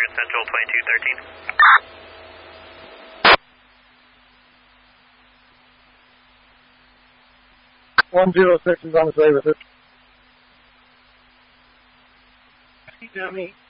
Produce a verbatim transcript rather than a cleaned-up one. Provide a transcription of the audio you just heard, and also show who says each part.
Speaker 1: American Central twenty-two thirteen.
Speaker 2: one zero six is on his way with it. Dummy.